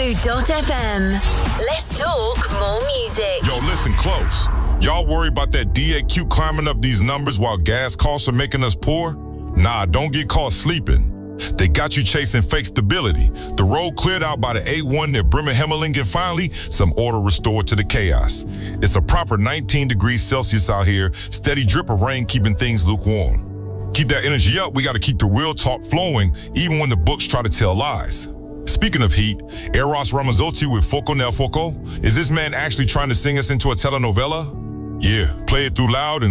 Fufu.fm. Let's talk more music. Yo, listen close. Y'all worry about that DAQ climbing up these numbers while gas costs are making us poor? Nah, don't get caught sleeping. They got you chasing fake stability. The road cleared out by the A1 near Bremen Hemmeling, and finally, some order restored to the chaos. It's a proper 19 degrees Celsius out here, steady drip of rain keeping things lukewarm. Keep that energy up, we gotta keep the real talk flowing, even when the books try to tell lies. Speaking of heat, Eros Ramazzotti with Foco nel Foco. Is this man actually trying to sing us into a telenovela? Yeah, play it through loud and